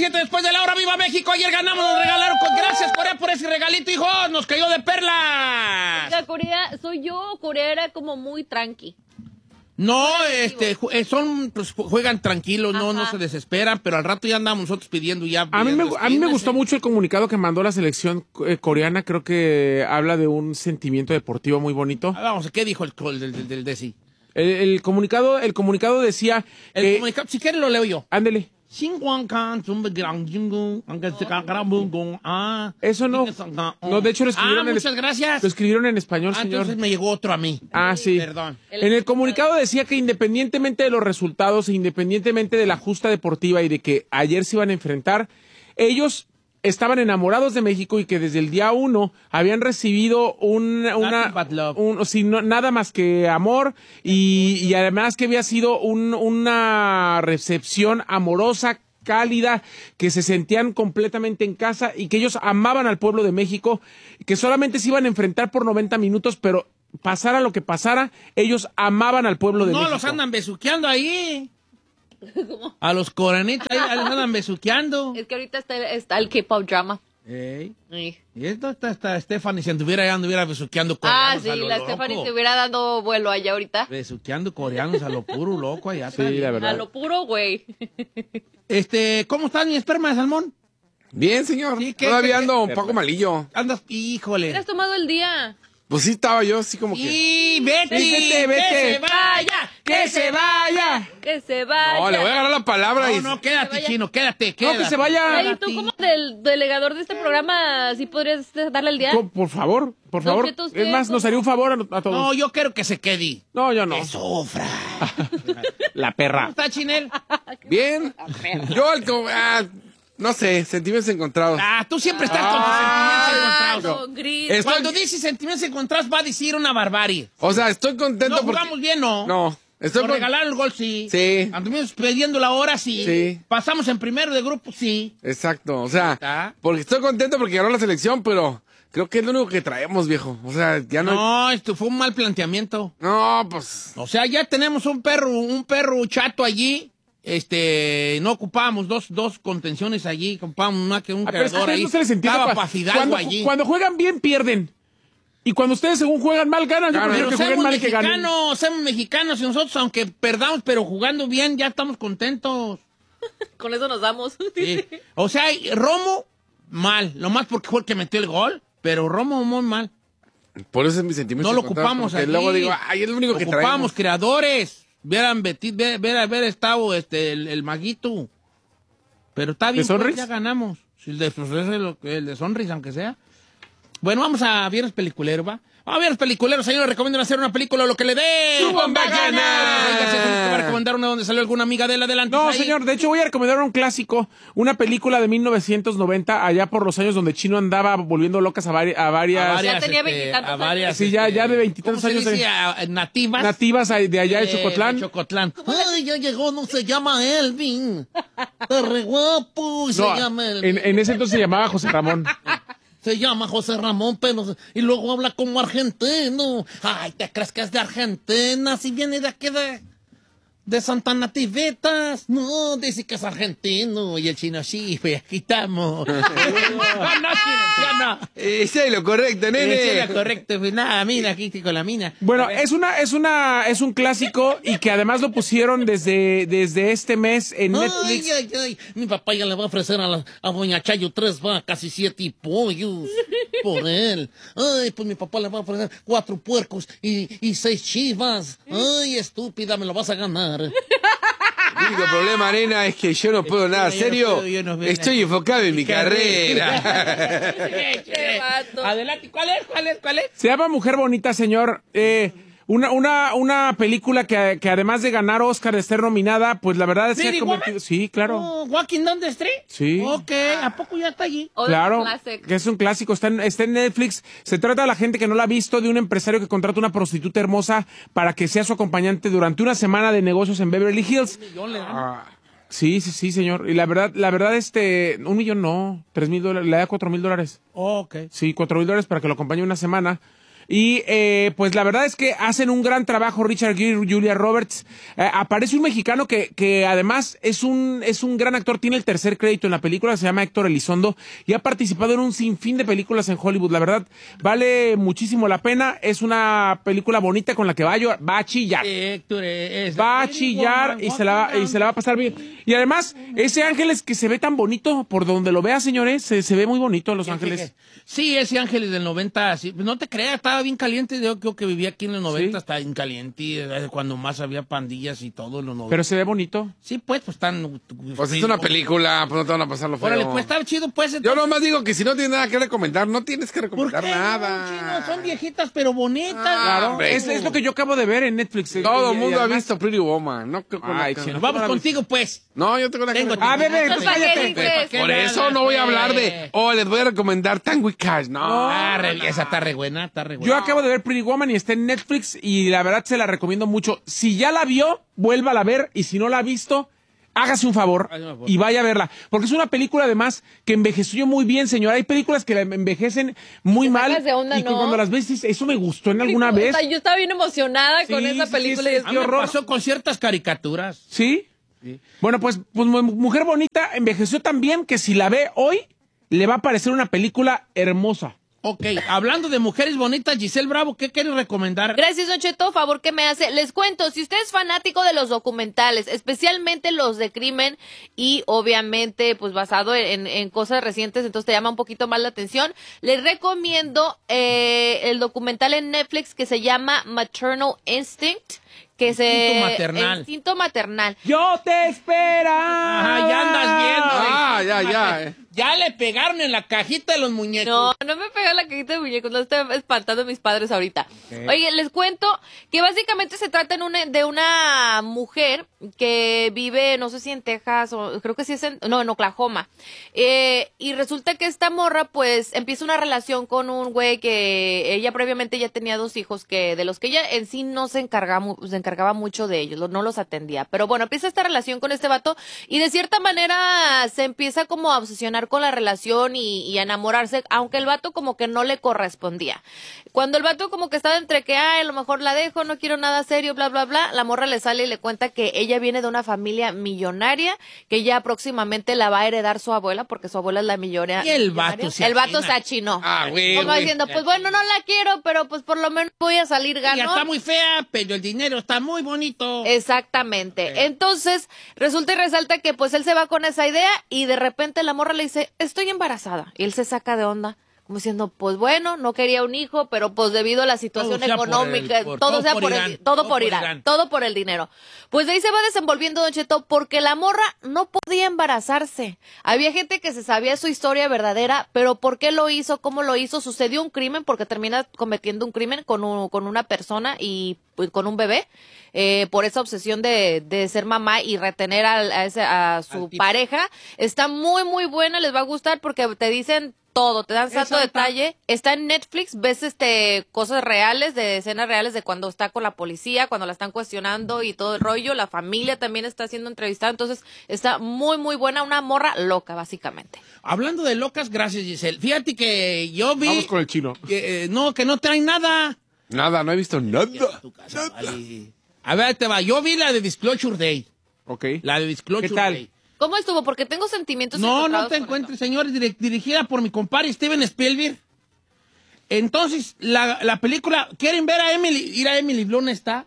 7 después de la hora. ¡Viva México! Ayer ganamos, nos regalaron. Gracias, Corea, por ese regalito, hijo. Nos cayó de perlas. Oiga, Corea, soy yo. Corea era como muy tranqui. No, pues juegan tranquilos, no se desesperan, pero al rato ya andamos nosotros pidiendo ya. A mí me gustó mucho el comunicado que mandó la selección coreana. Creo que habla de un sentimiento deportivo muy bonito. Vamos, ¿qué dijo del DECI? El comunicado decía... si quieres lo leo yo. Ándele. Eso no. No, de hecho lo escribieron muchas gracias. Lo escribieron en español, señor. Entonces me llegó otro a mí. Sí. Perdón. En el comunicado decía que independientemente de los resultados, independientemente de la justa deportiva y de que ayer se iban a enfrentar, ellos estaban enamorados de México y que desde el día 1 habían recibido nada más que amor y además que había sido una recepción amorosa, cálida, que se sentían completamente en casa y que ellos amaban al pueblo de México, que solamente se iban a enfrentar por 90 minutos, pero pasara lo que pasara, ellos amaban al pueblo de México. No los andan besuqueando ahí. ¿Cómo? A los coreanitos ahí les andan besuqueando. Es que ahorita está el K-pop drama. Y esto está Stephanie, si anduviera besuqueando coreanos. Sí, la Stephanie se hubiera dado vuelo allá ahorita. Besuqueando coreanos a lo puro, loco, allá. Sí, la verdad. A lo puro, güey. ¿Cómo está mi esperma de salmón? Bien, señor. Sí, todavía ando un poco malillo. Andas, híjole. ¿Te has tomado el día? Pues sí, estaba yo así como que... ¡Y vete! ¡Que se vaya! ¡Que se vaya! ¡Que se vaya! No, le voy a agarrar la palabra No, quédate, chino, quédate. No, que se vaya. Ay, tú como del delegador de este programa, ¿sí podrías darle el día? Por favor. Es más, nos haría un favor a todos. No, yo quiero que se quede. No, yo no. Que sufra. La perra. ¿Cómo está, Chinel? Bien. Yo, no sé, sentimientos encontrados. Tú siempre estás con tus sentimientos encontrados. No, gris. Cuando dices sentimientos encontrados va a decir una barbarie. O sea, estoy contento No porque... jugamos bien, ¿no? No. Por regalar el gol, sí. Sí. Anduvimos pidiendo la hora, sí. Sí. Pasamos en primero de grupo, sí. Exacto, o sea, ¿Está? porque estoy contento porque ganó la selección, pero creo que es lo único que traemos, viejo. O sea, ya no... No, esto fue un mal planteamiento. No, pues... O sea, ya tenemos un perro chato allí. No ocupábamos dos contenciones allí, ocupábamos un creador ahí. No se les entiende. Estaba para Fidalgo allí. Cuando juegan bien, pierden. Y cuando ustedes según juegan mal, ganan. Yo prefiero que jueguen mal y que ganen. Somos mexicanos y nosotros, aunque perdamos, pero jugando bien, ya estamos contentos. Con eso nos damos. Sí. O sea, Romo, mal. Lo más porque fue el que metió el gol, pero Romo muy mal. Por eso es mi sentimiento. No lo ocupamos allí. Luego digo, es lo único que traemos. Ocupamos creadores. Haber estado el maguito. Pero está bien, pues, ya ganamos. Si el de Sonris, aunque sea. Bueno, vamos a Viernes Peliculero, ¿va? Vamos a Viernes Peliculero, señores, recomiendan hacer una película lo que le dé. ¡Su bomba gana! ¿Va a recomendar una donde salió alguna amiga de él? Adelante. No, señor, de hecho voy a recomendar un clásico, una película de 1990, allá por los años donde Chino andaba volviendo locas a varias... Ya tenía veintitantos años. Sí, ya de veintitantos años. Nativas. Nativas de allá de Chocotlán. De Chocotlán. Ay, ya llegó, no se llama Elvin. Está re guapo, se llama Elvin. En ese entonces se llamaba José Ramón. Se llama José Ramón, pero... Y luego habla como argentino. Ay, ¿te crees que es de Argentina? Si viene de aquí de Santa Nativitas. No, dice que es argentino. Y el chino, sí, pues aquí estamos. no. Ese es lo correcto, nene. Ese es lo correcto. Pues nada, mira, aquí estoy con la mina. Bueno, es un clásico y que además lo pusieron desde este mes en Netflix. Ay. Mi papá ya le va a ofrecer a doña Chayo 3 vacas y 7 pollos por él. Ay, pues mi papá le va a ofrecer 4 puercos y 6 chivas. Ay, estúpida, me lo vas a ganar. El único problema, nena, es que yo no puedo nada serio. Estoy enfocado en mi carrera. Adelante, ¿cuál es? Se llama Mujer Bonita, señor. Una película que además de ganar Oscar, de ser nominada, pues la verdad es que ha convertido... Sí, claro. ¿Walking Down the Street? Sí. Ok, ¿a poco ya está allí? Claro, que es un clásico, está en Netflix. Se trata de la gente que no la ha visto, de un empresario que contrata una prostituta hermosa para que sea su acompañante durante una semana de negocios en Beverly Hills. Sí, señor. Y la verdad, $1 millón no, $3,000, le da $4,000. Ok. Sí, $4,000 para que lo acompañe una semana. Y pues la verdad es que hacen un gran trabajo Richard Gere, Julia Roberts. Aparece un mexicano que además es un gran actor, tiene el tercer crédito en la película, se llama Héctor Elizondo y ha participado en un sinfín de películas en Hollywood. La verdad, vale muchísimo la pena. Es una película bonita con la que va a chillar. Héctor, va a chillar y se la va a pasar bien. Y además, ese Ángeles que se ve tan bonito, por donde lo vea, señores, se ve muy bonito Los Ángeles. Sí, ese Ángeles del 90, sí, no te creas, estaba bien caliente. Yo creo que vivía aquí en los 90, estaba bien caliente, cuando más había pandillas y todo en los 90. Pero se ve bonito. Sí, pues están... Pues es una película, pues no te van a pasar lo feo. Órale, pues está chido, pues. Entonces... Yo nomás digo que si no tienes nada que recomendar, no tienes que recomendar nada. No, chino, son viejitas, pero bonitas. Claro, es lo que yo acabo de ver en Netflix. Todo el mundo ha visto Pretty Woman. No, vamos contigo, pues. No, yo tengo la bebé, cállate. Por eso no voy a hablar de, les voy a recomendar Tango y Cash. No. Esa está re buena, Yo acabo de ver Pretty Woman y está en Netflix y la verdad se la recomiendo mucho. Si ya la vio, vuélvala a ver y si no la ha visto, hágase un favor y vaya a verla. Porque es una película además que envejeció muy bien, señora. Hay películas que la envejecen muy mal y que cuando las ves, eso me gustó en alguna vez. Yo estaba bien emocionada con esa película. Y qué horror. Pasó con ciertas caricaturas. ¿Sí? Bueno, pues Mujer Bonita envejeció tan bien que si la ve hoy, le va a parecer una película hermosa. Ok, hablando de mujeres bonitas, Giselle Bravo, ¿qué quieres recomendar? Gracias, Don Cheto, favor que me hace. Les cuento, si usted es fanático de los documentales, especialmente los de crimen y obviamente pues basado en cosas recientes, entonces te llama un poquito más la atención, les recomiendo el documental en Netflix que se llama Maternal Instinct. Instinto maternal. Yo te esperaba. Ya andas viendo. Ya. Ya le pegaron en la cajita de los muñecos. No me pegó la cajita de muñecos, no estoy espantando a mis padres ahorita. Okay. Oye, les cuento que básicamente se trata de una mujer que vive, no sé si en Texas, o creo que sí es en Oklahoma. Y resulta que esta morra, pues, empieza una relación con un güey que ella previamente ya tenía 2 hijos, de los que ella en sí no se encargaba mucho de ellos, no los atendía. Pero bueno, empieza esta relación con este vato y de cierta manera se empieza como a obsesionar con la relación y a enamorarse, aunque el vato como que no le correspondía. Cuando el vato como que estaba entre que, a lo mejor la dejo, no quiero nada serio, bla, bla, bla, la morra le sale y le cuenta que ella viene de una familia millonaria, que ya próximamente la va a heredar su abuela, porque su abuela es la millonaria. Y el vato se achinó. Güey. Como diciendo, pues bueno, no la quiero, pero pues por lo menos voy a salir ganón. Ya está muy fea, pero el dinero está muy bonito. Exactamente. Okay. Entonces, resulta y resalta que pues él se va con esa idea y de repente la morra le dice, estoy embarazada. Y él se saca de onda, como diciendo, pues bueno, no quería un hijo, pero pues debido a la situación económica, todo por el dinero. Pues de ahí se va desenvolviendo Don Cheto, porque la morra no podía embarazarse. Había gente que se sabía su historia verdadera, pero ¿por qué lo hizo? ¿Cómo lo hizo? Sucedió un crimen, porque termina cometiendo un crimen con una persona y pues, con un bebé. Por esa obsesión de ser mamá y retener a su pareja. Está muy, muy buena, les va a gustar porque te dicen todo, te dan santo detalle. Está en Netflix, ves cosas reales, de escenas reales de cuando está con la policía, cuando la están cuestionando y todo el rollo. La familia también está siendo entrevistada, entonces está muy, muy buena, una morra loca, básicamente. Hablando de locas, gracias, Giselle. Fíjate que yo vi... Vamos con el chino. Que no traen nada. Nada, no he visto nada. A ver, te va. Yo vi la de Disclosure Day. Ok. La de Disclosure ¿Qué tal? Day. ¿Cómo estuvo? Porque tengo sentimientos No te encuentres, señores. Dirigida por mi compadre Steven Spielberg. Entonces, la película... ¿Quieren ver a Emily? Ir a Emily Blunt está...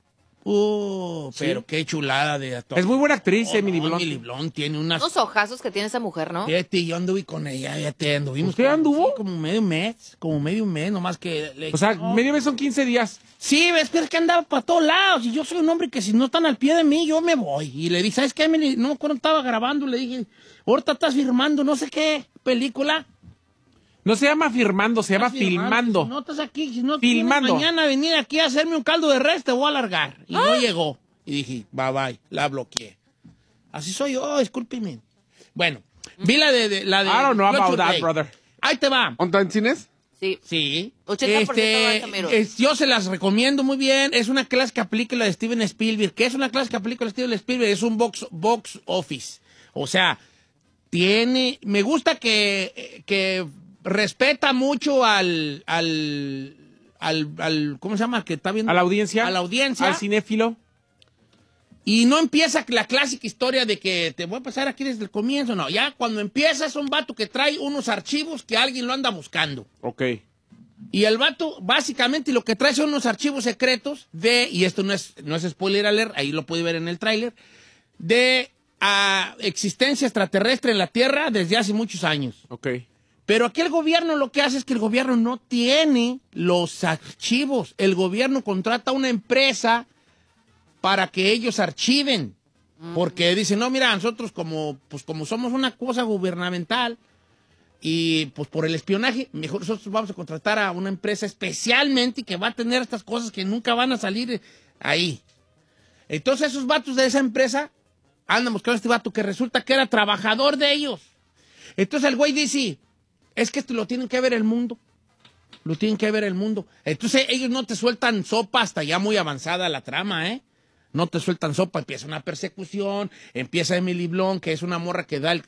pero qué chulada de actor. Es muy buena actriz, Emily Blunt. Emily Blunt tiene unos ojazos que tiene esa mujer, ¿no? Fíjate, yo anduve con ella, anduvimos. ¿Usted anduvo? Sí, como medio mes, nomás que... medio mes son 15 días. Sí, ves, pero es que andaba para todos lados, y yo soy un hombre que si no están al pie de mí, yo me voy. Y le dije, ¿sabes qué, Emily? No, cuando estaba grabando, le dije, ahorita estás firmando no sé qué película. No se llama firmando, se llama filmando. Si no estás aquí, si no filmando. Mañana venir aquí a hacerme un caldo de res, te voy a alargar. Y no llegó. Y dije, bye, la bloqueé. Así soy yo, discúlpeme. Bueno, vi la de I don't know about that, brother. Ahí te va. ¿Está en cines? Sí. 80% yo se las recomiendo muy bien. Es una clásica película de Steven Spielberg. ¿Qué es una clásica película de Steven Spielberg? Es un box office. O sea, me gusta que respeta mucho al ¿cómo se llama? Que está viendo. A la audiencia. A la audiencia. Al cinéfilo. Y no empieza la clásica historia de que te voy a pasar aquí desde el comienzo. No, ya cuando empieza es un vato que trae unos archivos que alguien lo anda buscando. Ok. Y el vato, básicamente, lo que trae son unos archivos secretos y esto no es spoiler alert, ahí lo puede ver en el tráiler, de existencia extraterrestre en la Tierra desde hace muchos años. Ok. Pero aquí el gobierno lo que hace es que el gobierno no tiene los archivos. El gobierno contrata a una empresa para que ellos archiven. Porque dicen, no, mira, nosotros como somos una cosa gubernamental y pues por el espionaje, mejor nosotros vamos a contratar a una empresa especialmente que va a tener estas cosas que nunca van a salir ahí. Entonces esos vatos de esa empresa andan buscando a este vato que resulta que era trabajador de ellos. Entonces el güey dice, es que esto lo tienen que ver el mundo. Lo tienen que ver el mundo. Entonces ellos no te sueltan sopa hasta ya muy avanzada la trama, ¿eh? No te sueltan sopa, empieza una persecución, empieza Emily Blunt, que es una morra que da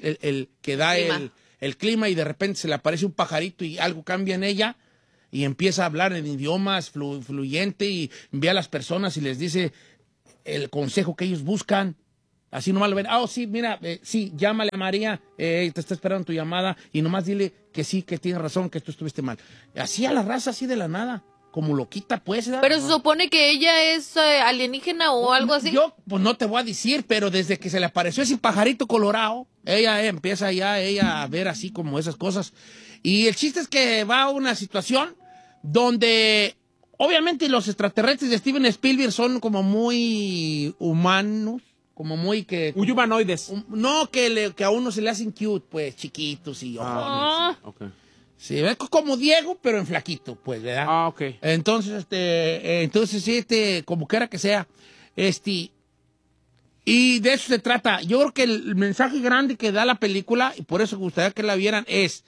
el clima y de repente se le aparece un pajarito y algo cambia en ella y empieza a hablar en idiomas fluyente y envía a las personas y les dice el consejo que ellos buscan. Así nomás lo ven. Sí, mira, sí, llámale a María, te está esperando tu llamada y nomás dile que sí, que tienes razón, que tú estuviste mal. Así a la raza, así de la nada. Como loquita, pues. ¿verdad? Pero se supone que ella es alienígena o algo así. Yo, pues no te voy a decir, pero desde que se le apareció ese pajarito colorado, ella empieza ya a ver así como esas cosas. Y el chiste es que va a una situación donde, obviamente, los extraterrestres de Steven Spielberg son como muy humanos, como muy que... Muy humanoides. No, que a uno se le hacen cute, pues, chiquitos y ojones. Okay. Sí, es como Diego, pero en flaquito, pues, ¿verdad? Ok. Entonces, sí, como quiera que sea, y de eso se trata. Yo creo que el mensaje grande que da la película, y por eso me gustaría que la vieran, es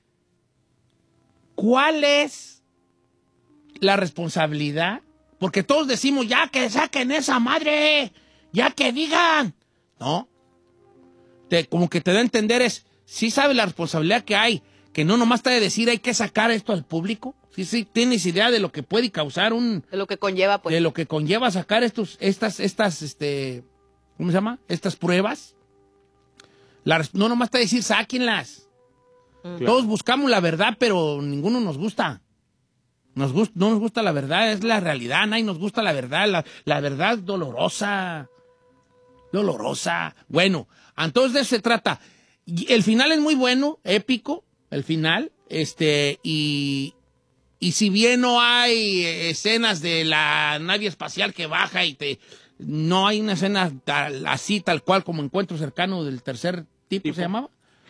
¿cuál es la responsabilidad? Porque todos decimos, ya que saquen esa madre, ya que digan, ¿no? Como que te da a entender sí sabes la responsabilidad que hay, que no nomás te de decir hay que sacar esto al público. Sí, tienes idea de lo que puede causar de lo que conlleva, pues. De lo que conlleva sacar estas, ¿cómo se llama? Estas pruebas. No nomás te de decir, sáquenlas. Claro. Todos buscamos la verdad, pero ninguno nos gusta. No nos gusta la verdad, es la realidad, nadie nos gusta la verdad. La verdad dolorosa. Dolorosa. Bueno, entonces de eso se trata. El final es muy bueno, épico. El final, y si bien no hay escenas de la nave espacial que baja no hay una escena así tal cual como Encuentro Cercano del Tercer Tipo. ¿Se llamaba?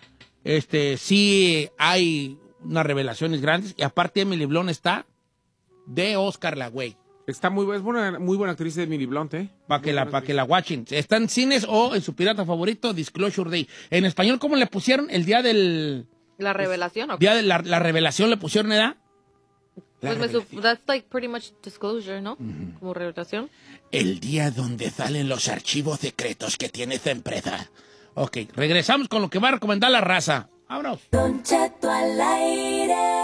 Sí hay unas revelaciones grandes y aparte Emily Blunt está de Oscar la güey. Está muy buena actriz de Emily Blunt, ¿eh? Para que la watchen. Está en cines o en su pirata favorito, Disclosure Day. En español, ¿cómo le pusieron? El día del... ¿La revelación? Día de la revelación le pusieron, ¿edad? That's like pretty much disclosure, ¿no? Como revelación. El día donde salen los archivos secretos que tiene esa empresa. Ok, regresamos con lo que va a recomendar la raza. ¡Vámonos! Don Cheto al aire.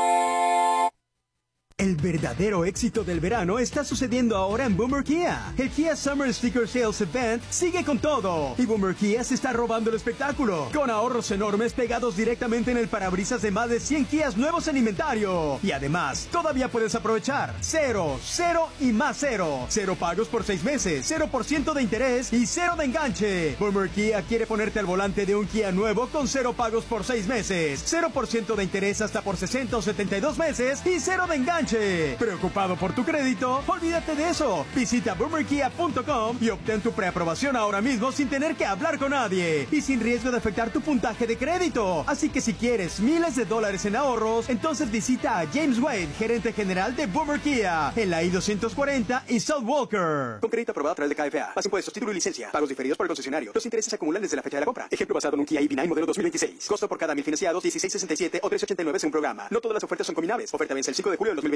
El verdadero éxito del verano está sucediendo ahora en Boomer Kia. El Kia Summer Sticker Sales Event sigue con todo. Y Boomer Kia se está robando el espectáculo, con ahorros enormes pegados directamente en el parabrisas de más de 100 Kias nuevos en inventario. Y además, todavía puedes aprovechar 0, 0 y más 0. 0 pagos por 6 meses, 0% de interés y 0 de enganche. Boomer Kia quiere ponerte al volante de un Kia nuevo con 0 pagos por 6 meses, 0% de interés hasta por 60 o 72 meses y 0 de enganche. ¿Preocupado por tu crédito? Olvídate de eso. Visita boomerkia.com y obtén tu preaprobación ahora mismo sin tener que hablar con nadie y sin riesgo de afectar tu puntaje de crédito. Así que si quieres miles de dólares en ahorros, entonces visita a James Wade, gerente general de Boomer Kia, en la I-240 y South Walker. Con crédito aprobado a través de KFA. Más impuestos, título y licencia. Pagos diferidos por el concesionario. Los intereses se acumulan desde la fecha de la compra. Ejemplo basado en un Kia EV9 modelo 2026. Costo por cada 1000 financiados, $16.67 o $3.89 según programa. No todas las ofertas son combinables. Oferta vence el 5 de julio del 2026.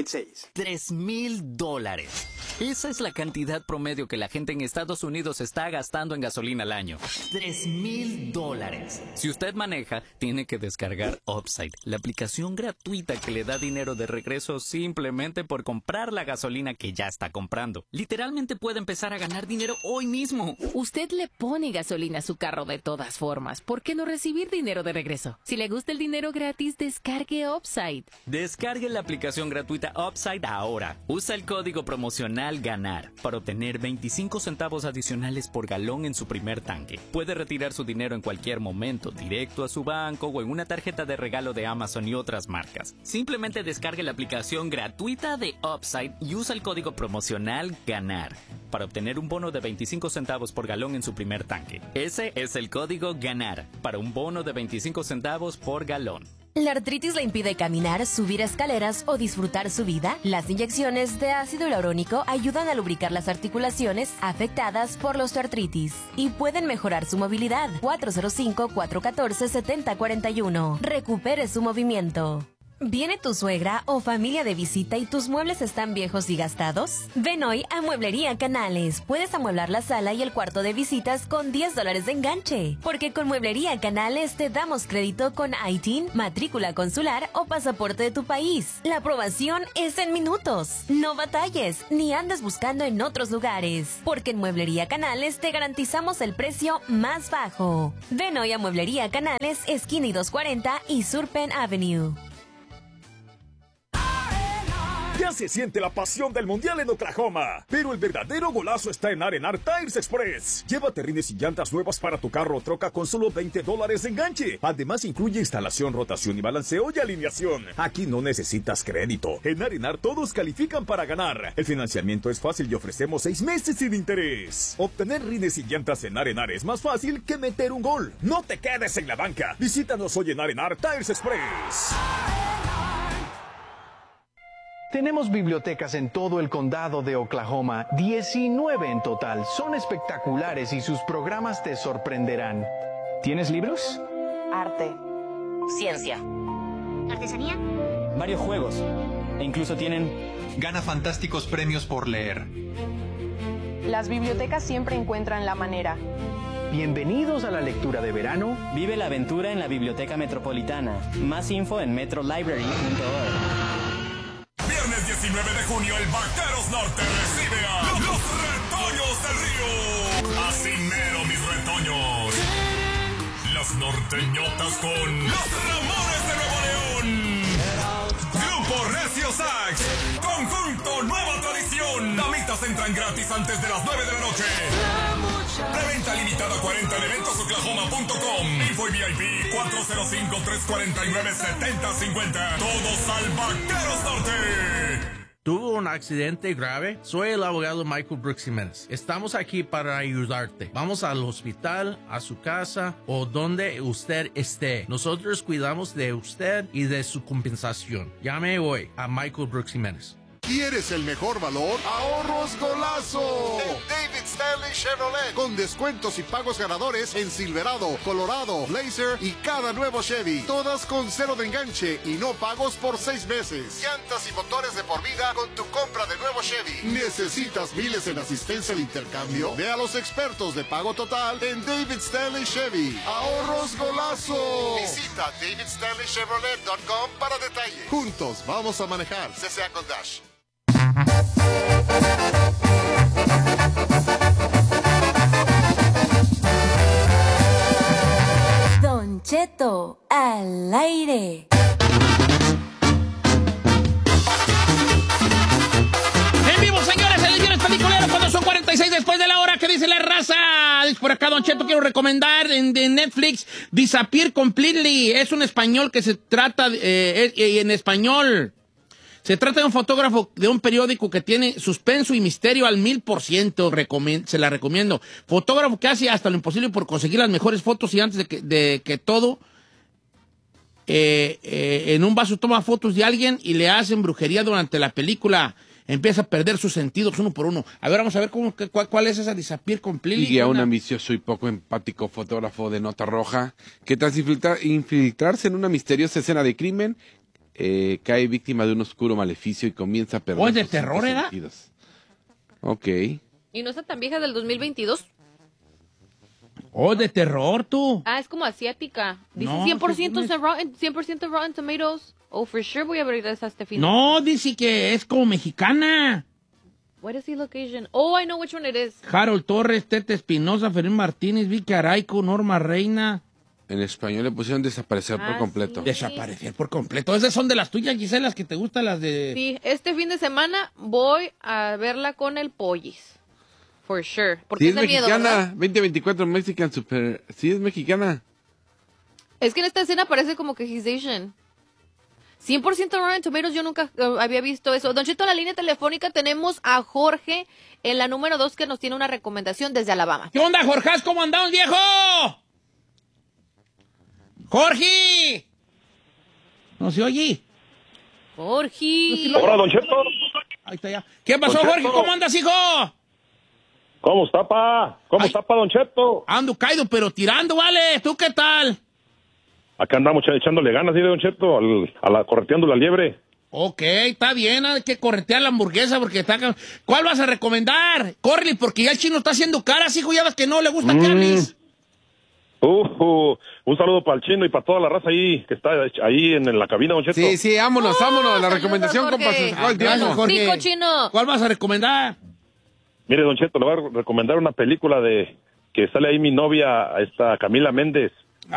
866. $3,000. Esa es la cantidad promedio que la gente en Estados Unidos está gastando en gasolina al año. $3,000. Si usted maneja, tiene que descargar Upside, la aplicación gratuita que le da dinero de regreso simplemente por comprar la gasolina que ya está comprando. Literalmente puede empezar a ganar dinero hoy mismo. Usted le pone gasolina a su carro de todas formas. ¿Por qué no recibir dinero de regreso? Si le gusta el dinero gratis, descargue Upside. Descargue la aplicación gratuita Upside ahora. Usa el código promocional GANAR para obtener 25 centavos adicionales por galón en su primer tanque. Puede retirar su dinero en cualquier momento, directo a su banco o en una tarjeta de regalo de Amazon y otras marcas. Simplemente descargue la aplicación gratuita de Upside y usa el código promocional GANAR para obtener un bono de 25 centavos por galón en su primer tanque. Ese es el código GANAR para un bono de 25 centavos por galón. ¿La artritis le impide caminar, subir escaleras o disfrutar su vida? Las inyecciones de ácido hialurónico ayudan a lubricar las articulaciones afectadas por la osteoartritis y pueden mejorar su movilidad. 405-414-7041. Recupere su movimiento. ¿Viene tu suegra o familia de visita y tus muebles están viejos y gastados? Ven hoy a Mueblería Canales. Puedes amueblar la sala y el cuarto de visitas con $10 de enganche. Porque con Mueblería Canales te damos crédito con ITIN, matrícula consular o pasaporte de tu país. La aprobación es en minutos. No batalles, ni andes buscando en otros lugares. Porque en Mueblería Canales te garantizamos el precio más bajo. Ven hoy a Mueblería Canales, esquina y 240 y Sur Penn Avenue. Ya se siente la pasión del Mundial en Oklahoma, pero el verdadero golazo está en R&R Tires Express. Llévate rines y llantas nuevas para tu carro o troca con solo $20 de enganche. Además incluye instalación, rotación y balanceo y alineación. Aquí no necesitas crédito. En R&R todos califican para ganar. El financiamiento es fácil y ofrecemos 6 meses sin interés. Obtener rines y llantas en R&R es más fácil que meter un gol. No te quedes en la banca. Visítanos hoy en R&R Tires Express. Tenemos bibliotecas en todo el condado de Oklahoma, 19 en total. Son espectaculares y sus programas te sorprenderán. ¿Tienes libros? Arte. Ciencia. ¿Artesanía? Varios juegos. E incluso tienen... Gana fantásticos premios por leer. Las bibliotecas siempre encuentran la manera. Bienvenidos a la lectura de verano. Vive la aventura en la Biblioteca Metropolitana. Más info en metrolibrary.org. Viernes 19 de junio, el Vaqueros Norte recibe a los Retoños del Río. Así mero, mis retoños. Las norteñotas con los Ramones de Nuevo León. Grupo Recio Sax. Conjunto Nueva Tradición. Damitas entran gratis antes de las 9 de la noche. Preventa limitada 40 en eventosoklahoma.com. Info y VIP 405-349-7050. Todos al Vaqueros Norte. ¿Tuvo un accidente grave? Soy el abogado Michael Brooks Jiménez. Estamos aquí para ayudarte. Vamos al hospital, a su casa o donde usted esté. Nosotros cuidamos de usted y de su compensación. Llame hoy a Michael Brooks Jiménez. ¿Quieres el mejor valor? ¡Ahorros Golazo! En David Stanley Chevrolet. Con descuentos y pagos ganadores en Silverado, Colorado, Blazer y cada nuevo Chevy. Todas con 0 de enganche y no pagos por 6 meses. Llantas y motores de por vida con tu compra de nuevo Chevy. ¿Necesitas miles en asistencia de intercambio? Ve a los expertos de pago total en David Stanley Chevy. ¡Ahorros Golazo! Visita davidstanleychevrolet.com para detalle. Juntos vamos a manejar. CCA con Dash. Don Cheto al aire. En vivo, señores, en el viernes peliculero cuando son 46 después de la hora. ¿Qué dice la raza? Por acá, Don Cheto, quiero recomendar de Netflix Disappear Completely. Es un español que se trata en español. Se trata de un fotógrafo de un periódico que tiene suspenso y misterio al 1000%. Se la recomiendo. Fotógrafo que hace hasta lo imposible por conseguir las mejores fotos y antes de que todo, en un vaso toma fotos de alguien y le hacen brujería durante la película. Empieza a perder sus sentidos uno por uno. A ver, vamos a ver cuál es esa Disappear Completely. Sigue a un ambicioso y poco empático fotógrafo de nota roja que tras infiltrarse en una misteriosa escena de crimen, cae víctima de un oscuro maleficio y comienza a perder ¿Es de sus terror, cinco era? sentidos. Ok. ¿Y no está tan vieja del 2022? De terror, tú. Es como asiática. Dice No, 100% Rotten Tomatoes. For sure voy a ver esa este fin. No, dice que es como mexicana. What is the location? I know which one it is. Harold Torres, Tete Espinosa, Fermín Martínez, Vicky Araico, Norma Reina. En español le pusieron desaparecer por completo. Sí. Desaparecer por completo. Esas son de las tuyas, Gisela, las que te gustan, las de... Sí, este fin de semana voy a verla con el Pollis. For sure. Porque Sí, es es de miedo, mexicana. ¿verdad? 2024 Mexican Super... Sí, es mexicana. Es que en esta escena parece como que he's Asian. 100% Rotten Tomatoes, yo nunca había visto eso. Don Cheto, en la línea telefónica tenemos a Jorge en la número 2 que nos tiene una recomendación desde Alabama. ¿Qué onda, Jorge? ¿Cómo andamos, viejo? ¡Jorge! ¿No se oye? Jorge. Hola, Don Cheto. Ahí está ya. ¿Qué pasó, Don Cheto. Jorge? ¿Cómo andas, hijo? ¿Cómo está, pa? ¿Cómo está, pa, Don Cheto? Ando caído, pero tirando, vale. ¿Tú qué tal? Acá andamos echándole ganas, ¿sí, Don Cheto? Correteando la liebre. Ok, está bien, hay que corretear la hamburguesa porque está... ¿Cuál vas a recomendar? Córrele, porque ya el chino está haciendo caras, hijo, ya ves que no le gusta Carlis. Un saludo para el chino y para toda la raza ahí que está ahí en la cabina, Don Cheto. Sí, vámonos. La recomendación, compa, se sacó el tiempo. Cinco, chino. ¿Cuál vas a recomendar? Mire, Don Cheto, le voy a recomendar una película que sale ahí mi novia, Camila Méndez.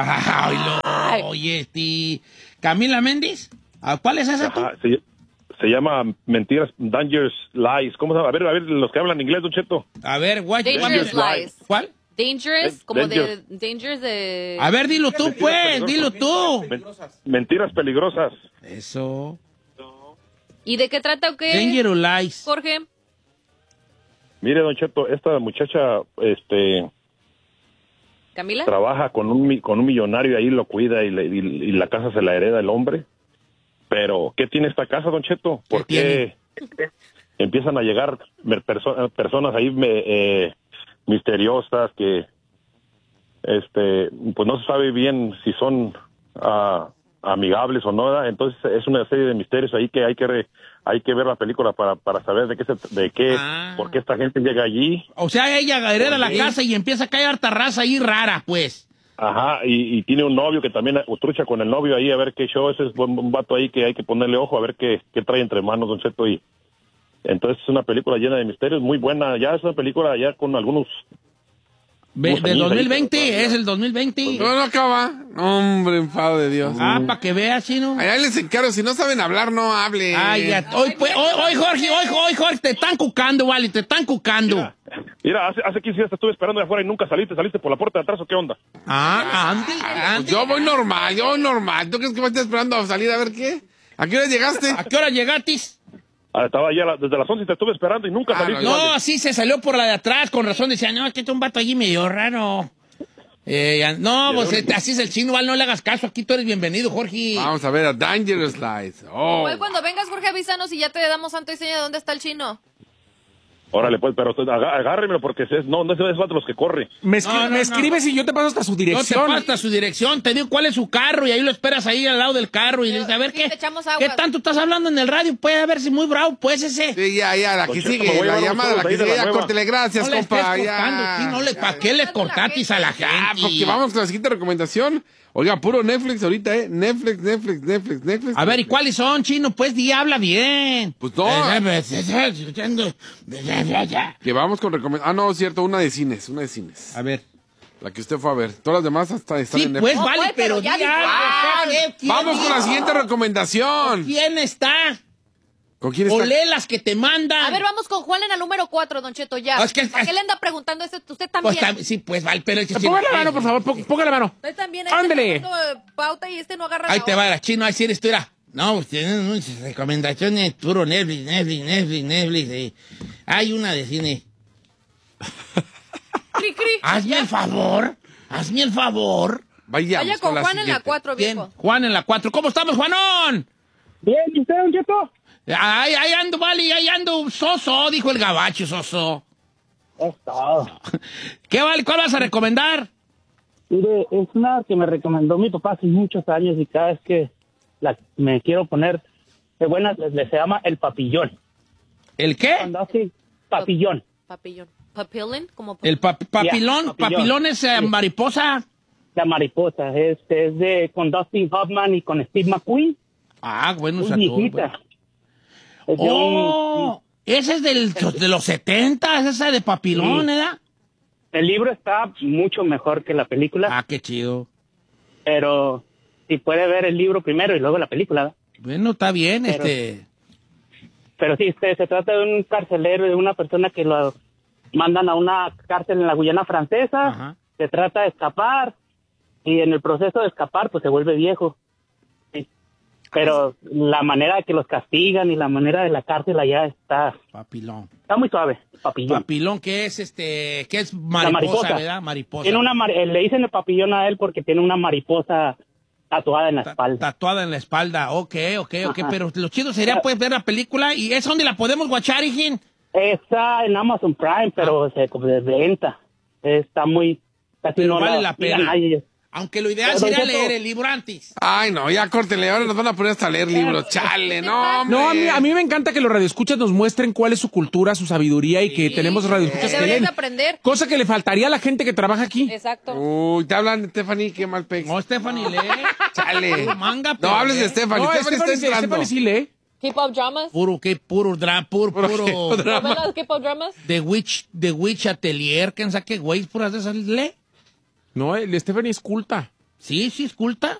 Oye, ¿Camila Méndez? ¿Cuál es esa tú? Ajá, se llama Mentiras, Dangerous Lies. ¿Cómo se llama? A ver, los que hablan inglés, Don Cheto. A ver, Dangerous Lies. ¿Cuál? Dangerous, como de Dangerous de... A ver, dilo tú, pues, dilo tú. Mentiras peligrosas. Eso. ¿Y de qué trata o qué? Dangerous Lies. Jorge. Mire, Don Cheto, esta muchacha, ¿Camila? trabaja con un millonario, ahí lo cuida y la casa se la hereda el hombre. Pero, ¿qué tiene esta casa, Don Cheto? ¿Por qué empiezan a llegar personas ahí misteriosas que, pues no se sabe bien si son amigables o no, ¿verdad? Entonces es una serie de misterios ahí que hay que ver la película para saber por qué esta gente llega allí. O sea, ella hereda la casa y empieza a caer harta raza ahí rara, pues. Ajá, y tiene un novio que también trucha con el novio ahí, a ver qué show, ese es un vato ahí que hay que ponerle ojo, a ver qué trae entre manos, Don Cheto, y entonces es una película llena de misterios, muy buena, ya es una película ya con algunos... Del 2020, es el 2020. No acaba. Hombre, enfado de Dios. Para que veas, chino. Ahí les encargo, si no saben hablar, no hablen. Hoy, Jorge, te están cucando, vale, te están cucando. Mira, hace 15 días te estuve esperando de afuera y nunca saliste por la puerta de atrás, ¿o qué onda? Andy. Pues yo voy normal. ¿Tú crees que me estás esperando a salir a ver qué? ¿A qué hora llegaste? ¿A qué hora llegaste? Estaba allá desde las 11 te estuve esperando y nunca saliste. No, sí, se salió por la de atrás, con razón. Decía, no, aquí está un vato allí medio raro. Pues así es el chino, no le hagas caso. Aquí tú eres bienvenido, Jorge. Vamos a ver a Dangerous Lies. Igual cuando vengas, Jorge, avísanos y ya te damos santo y seña de dónde está el chino. Órale, pues, pero agárremelo porque no es de los que corre. Me escribes y yo te paso hasta su dirección. No te paso hasta su dirección, te digo cuál es su carro y ahí lo esperas ahí al lado del carro y dices, a ver, ¿qué tanto estás hablando en el radio? Puede ver si muy bravo, pues ese. Sí, ya, la que sigue, la llamada, la que sigue, ya, córtele, gracias, no compa. ¿Para qué le cortatis a la gente? Porque vamos con la siguiente recomendación. Oiga, puro Netflix ahorita, Netflix. A ver, ¿y cuáles son, chino? Pues habla bien. Pues no. Que vamos con recomendación. No, cierto, una de cines. A ver. La que usted fue a ver. Todas las demás están en Netflix. Pues vale, pero ya. Vamos con la siguiente recomendación. ¿Quién está? ¿Con quién está? O lee las que te mandan. A ver, vamos con Juan en la número 4, Don Cheto, ya. ¿Para qué le anda preguntando usted también? Pues vale, pero... Ponga la mano, por favor, ponga la mano. Usted también. ¡Ándele! Pauta y no agarra ahí te va, la chino, ahí sí eres tú, era. No, tienen muchas recomendaciones, puro Netflix. Hay una de cine. Hazme el favor. Vaya con Juan en la 4, viejo. Bien, Juan en la 4. ¿Cómo estamos, Juanón? Bien, ¿y usted, Don Cheto? Ahí ando, vale, ahí ando, soso, dijo el gabacho, soso. Es todo. ¿Qué vale? ¿Cuál vas a recomendar? Mire, es una que me recomendó mi papá hace muchos años y cada vez que me quiero poner de buenas, se llama El Papillón. ¿El qué? Papillón. ¿Papillón? Como el papilón. Papilón es mariposa. La mariposa. Es con Dustin Hoffman y con Steve McQueen. Ah, bueno, es viejita. Bueno. Ese es de los 70, esa de Papilón, ¿verdad? El libro está mucho mejor que la película. Ah, qué chido. Pero si puede ver el libro primero y luego la película, ¿verdad? Bueno, está bien, Pero sí, se trata de un carcelero, de una persona que lo mandan a una cárcel en la Guyana Francesa. Ajá. Se trata de escapar y en el proceso de escapar pues se vuelve viejo. Sí. Pero la manera que los castigan y la manera de la cárcel allá está... Papilón. Está muy suave. Papilón, que es mariposa, ¿verdad? Mariposa. Le dicen el papillón a él porque tiene una mariposa tatuada en la espalda. Tatuada en la espalda, ok, pero lo chido sería pues ver la película y es donde la podemos guachar, hijín. Está en Amazon Prime, pero como de venta. Está muy... Casi pero no vale la pena. Nadie. Aunque lo ideal sería leer el libro antes. Ay, no, ya córtenle, ahora nos van a poner hasta leer libros. Chale, no, hombre. No, a mí me encanta que los radioescuchas nos muestren cuál es su cultura, su sabiduría y que tenemos radioescuchas que leen. Aprender. Cosa que le faltaría a la gente que trabaja aquí. Exacto. Uy, te hablan de Stephanie, qué mal pex. No, Stephanie lee. Chale. Manga, no hables de Stephanie. No, Stephanie sí lee. K-pop dramas. Puro drama. ¿Novelas K-pop dramas? The Witch Atelier, que saque güey, puras de esas lee. No, el Stephanie es culta. Sí, es culta.